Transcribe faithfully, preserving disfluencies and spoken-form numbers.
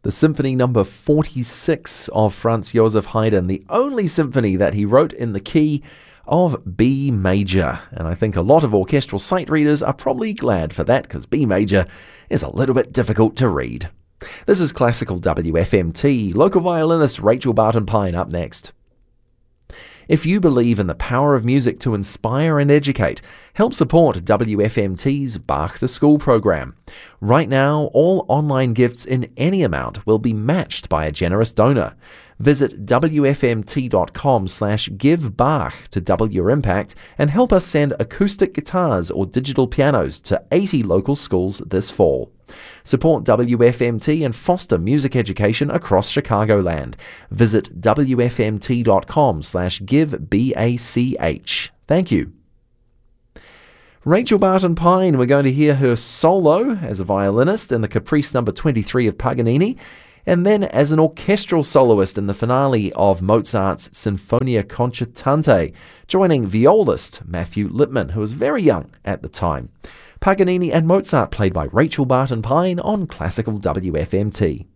the Symphony number forty-six of Franz Joseph Haydn, the only symphony that he wrote in the key of B major. And I think a lot of orchestral sight readers are probably glad for that, because B major is a little bit difficult to read. This is Classical W F M T. Local violinist Rachel Barton-Pine up next. If you believe in the power of music to inspire and educate, help support W F M T's Bach to School program. Right now, all online gifts in any amount will be matched by a generous donor. Visit W F M T dot com slash give Bach to double your impact and help us send acoustic guitars or digital pianos to eighty local schools this fall. Support W F M T and foster music education across Chicagoland. Visit W F M T dot com slash give B A C H. Thank you. Rachel Barton-Pine, we're going to hear her solo as a violinist in the Caprice number twenty-three of Paganini, and then as an orchestral soloist in the finale of Mozart's Sinfonia Concertante, joining violist Matthew Lipman, who was very young at the time. Paganini and Mozart played by Rachel Barton-Pine on Classical W F M T.